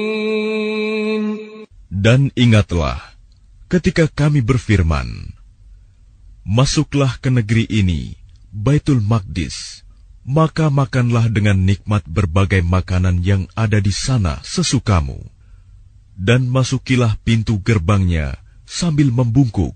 Dan ingatlah ketika kami berfirman, masuklah ke negeri ini, Baitul Maqdis, maka makanlah dengan nikmat berbagai makanan yang ada di sana sesukamu. Dan masukilah pintu gerbangnya sambil membungkuk.